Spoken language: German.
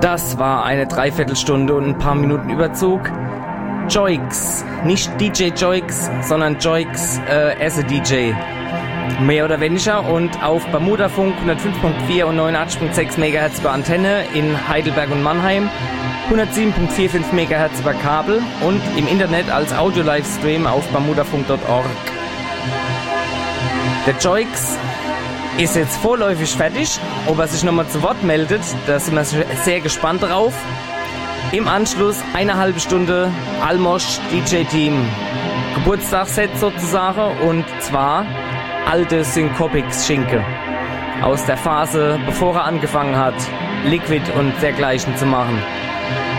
Das war eine Dreiviertelstunde und ein paar Minuten Überzug. Joix, nicht DJ Joix, sondern Joix as a DJ. Mehr oder weniger und auf Bermudafunk 105.4 und 89.6 MHz über Antenne in Heidelberg und Mannheim, 107.45 MHz über Kabel und im Internet als Audio-Livestream auf bermudafunk.org. Der Joix ist jetzt vorläufig fertig. Ob er sich nochmal zu Wort meldet, da sind wir sehr gespannt drauf. Im Anschluss eine halbe Stunde Almosch DJ-Team. Geburtstagsset sozusagen und zwar alte Syncopix-Schinke. Aus der Phase, bevor er angefangen hat, Liquid und dergleichen zu machen.